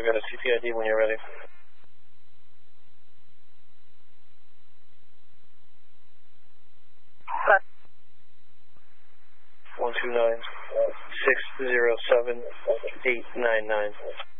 I've got a CTID when you're ready. 129-607-899.